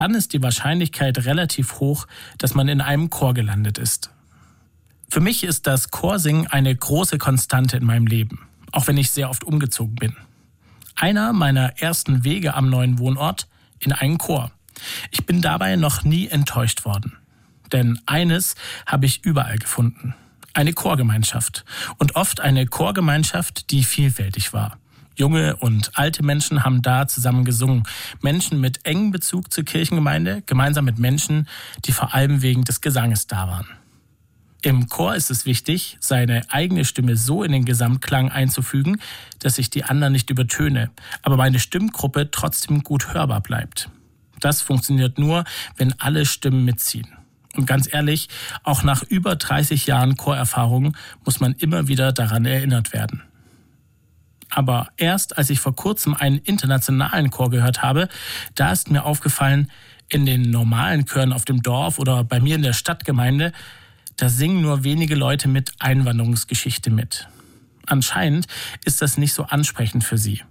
dann ist die Wahrscheinlichkeit relativ hoch, dass man in einem Chor gelandet ist. Für mich ist das Chorsingen eine große Konstante in meinem Leben, auch wenn ich sehr oft umgezogen bin. Einer meiner ersten Wege am neuen Wohnort in einen Chor. Ich bin dabei noch nie enttäuscht worden. Denn eines habe ich überall gefunden. Eine Chorgemeinschaft. Und oft eine Chorgemeinschaft, die vielfältig war. Junge und alte Menschen haben da zusammen gesungen. Menschen mit engem Bezug zur Kirchengemeinde, gemeinsam mit Menschen, die vor allem wegen des Gesanges da waren. Im Chor ist es wichtig, seine eigene Stimme so in den Gesamtklang einzufügen, dass ich die anderen nicht übertöne, aber meine Stimmgruppe trotzdem gut hörbar bleibt. Das funktioniert nur, wenn alle Stimmen mitziehen. Und ganz ehrlich, auch nach über 30 Jahren Chorerfahrung muss man immer wieder daran erinnert werden. Aber erst als ich vor kurzem einen internationalen Chor gehört habe, da ist mir aufgefallen, in den normalen Chören auf dem Dorf oder bei mir in der Stadtgemeinde, da singen nur wenige Leute mit Einwanderungsgeschichte mit. Anscheinend ist das nicht so ansprechend für sie.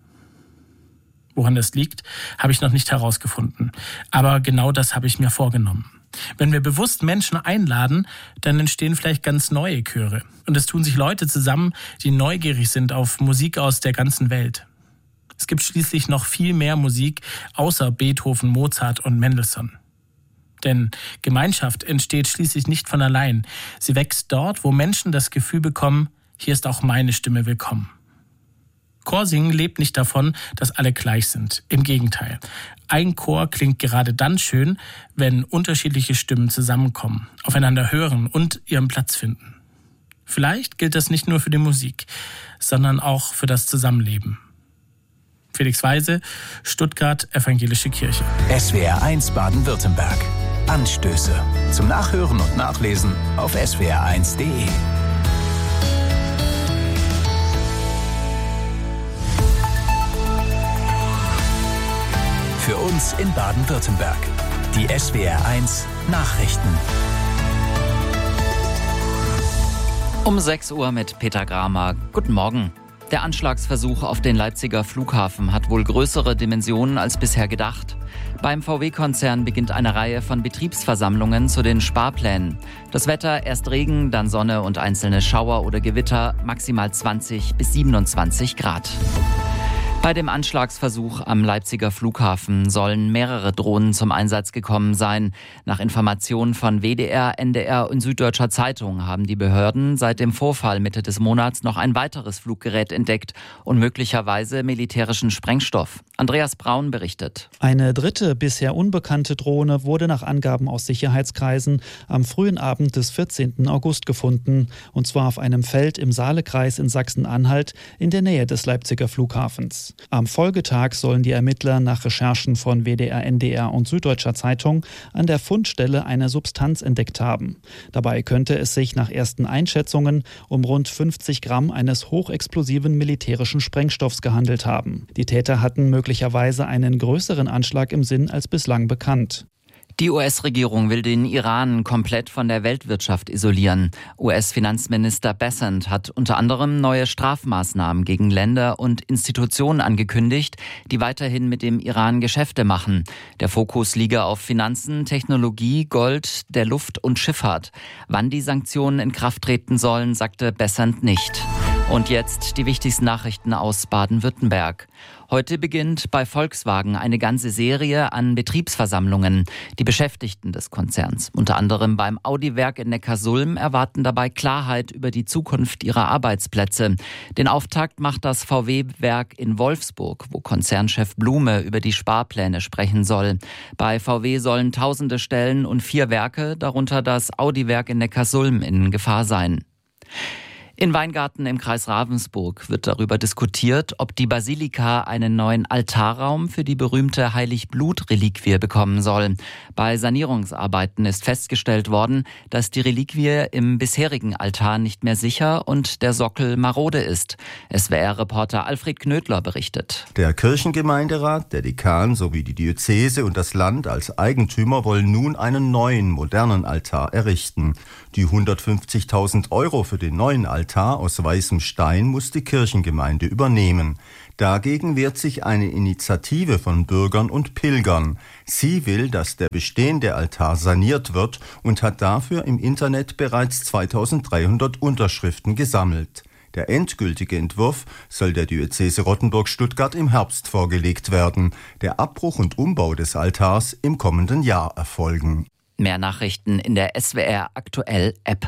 Woran das liegt, habe ich noch nicht herausgefunden. Aber genau das habe ich mir vorgenommen. Wenn wir bewusst Menschen einladen, dann entstehen vielleicht ganz neue Chöre. Und es tun sich Leute zusammen, die neugierig sind auf Musik aus der ganzen Welt. Es gibt schließlich noch viel mehr Musik außer Beethoven, Mozart und Mendelssohn. Denn Gemeinschaft entsteht schließlich nicht von allein. Sie wächst dort, wo Menschen das Gefühl bekommen, hier ist auch meine Stimme willkommen. Chorsingen lebt nicht davon, dass alle gleich sind. Im Gegenteil. Ein Chor klingt gerade dann schön, wenn unterschiedliche Stimmen zusammenkommen, aufeinander hören und ihren Platz finden. Vielleicht gilt das nicht nur für die Musik, sondern auch für das Zusammenleben. Felix Weise, Stuttgart, Evangelische Kirche. SWR1 Baden-Württemberg. Anstöße. Zum Nachhören und Nachlesen auf swr1.de. Für uns in Baden-Württemberg. Die SWR1 Nachrichten. Um 6 Uhr mit Peter Gramer. Guten Morgen. Der Anschlagsversuch auf den Leipziger Flughafen hat wohl größere Dimensionen als bisher gedacht. Beim VW-Konzern beginnt eine Reihe von Betriebsversammlungen zu den Sparplänen. Das Wetter, erst Regen, dann Sonne und einzelne Schauer oder Gewitter, maximal 20 bis 27 Grad. Bei dem Anschlagsversuch am Leipziger Flughafen sollen mehrere Drohnen zum Einsatz gekommen sein. Nach Informationen von WDR, NDR und Süddeutscher Zeitung haben die Behörden seit dem Vorfall Mitte des Monats noch ein weiteres Fluggerät entdeckt und möglicherweise militärischen Sprengstoff. Andreas Braun berichtet. Eine dritte, bisher unbekannte Drohne wurde nach Angaben aus Sicherheitskreisen am frühen Abend des 14. August gefunden. Und zwar auf einem Feld im Saalekreis in Sachsen-Anhalt in der Nähe des Leipziger Flughafens. Am Folgetag sollen die Ermittler nach Recherchen von WDR, NDR und Süddeutscher Zeitung an der Fundstelle eine Substanz entdeckt haben. Dabei könnte es sich nach ersten Einschätzungen um rund 50 Gramm eines hochexplosiven militärischen Sprengstoffs gehandelt haben. Die Täter hatten möglicherweise einen größeren Anschlag im Sinn als bislang bekannt. Die US-Regierung will den Iran komplett von der Weltwirtschaft isolieren. US-Finanzminister Bessent hat unter anderem neue Strafmaßnahmen gegen Länder und Institutionen angekündigt, die weiterhin mit dem Iran Geschäfte machen. Der Fokus liege auf Finanzen, Technologie, Gold, der Luft- und Schifffahrt. Wann die Sanktionen in Kraft treten sollen, sagte Bessent nicht. Und jetzt die wichtigsten Nachrichten aus Baden-Württemberg. Heute beginnt bei Volkswagen eine ganze Serie an Betriebsversammlungen. Die Beschäftigten des Konzerns, unter anderem beim Audi-Werk in Neckarsulm, erwarten dabei Klarheit über die Zukunft ihrer Arbeitsplätze. Den Auftakt macht das VW-Werk in Wolfsburg, wo Konzernchef Blume über die Sparpläne sprechen soll. Bei VW sollen tausende Stellen und 4 Werke, darunter das Audi-Werk in Neckarsulm, in Gefahr sein. In Weingarten im Kreis Ravensburg wird darüber diskutiert, ob die Basilika einen neuen Altarraum für die berühmte Heiligblut-Reliquie bekommen soll. Bei Sanierungsarbeiten ist festgestellt worden, dass die Reliquie im bisherigen Altar nicht mehr sicher und der Sockel marode ist. SWR-Reporter Alfred Knödler berichtet. Der Kirchengemeinderat, der Dekan sowie die Diözese und das Land als Eigentümer wollen nun einen neuen, modernen Altar errichten. Die 150.000 € für den neuen Altar Altar aus weißem Stein muss die Kirchengemeinde übernehmen. Dagegen wehrt sich eine Initiative von Bürgern und Pilgern. Sie will, dass der bestehende Altar saniert wird und hat dafür im Internet bereits 2300 Unterschriften gesammelt. Der endgültige Entwurf soll der Diözese Rottenburg-Stuttgart im Herbst vorgelegt werden. Der Abbruch und Umbau des Altars im kommenden Jahr erfolgen. Mehr Nachrichten in der SWR Aktuell App.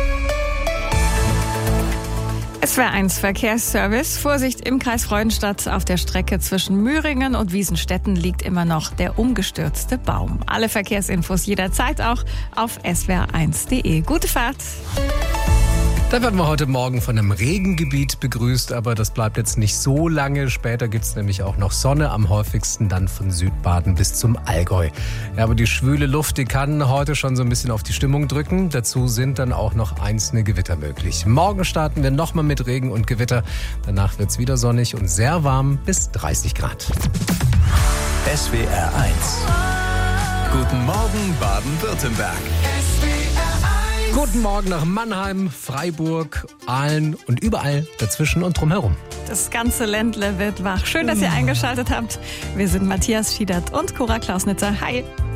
SWR1 Verkehrsservice. Vorsicht im Kreis Freudenstadt. Auf der Strecke zwischen Müringen und Wiesenstetten liegt immer noch der umgestürzte Baum. Alle Verkehrsinfos jederzeit auch auf swr1.de. Gute Fahrt! Da werden wir heute Morgen von einem Regengebiet begrüßt, aber das bleibt jetzt nicht so lange. Später gibt es nämlich auch noch Sonne, am häufigsten dann von Südbaden bis zum Allgäu. Ja, aber die schwüle Luft, die kann heute schon so ein bisschen auf die Stimmung drücken. Dazu sind dann auch noch einzelne Gewitter möglich. Morgen starten wir nochmal mit Regen und Gewitter. Danach wird es wieder sonnig und sehr warm bis 30 Grad. SWR 1. Guten Morgen Baden-Württemberg. Guten Morgen nach Mannheim, Freiburg, Aalen und überall dazwischen und drumherum. Das ganze Ländle wird wach. Schön, dass ihr eingeschaltet habt. Wir sind Matthias Schiedert und Cora Klausnitzer. Hi!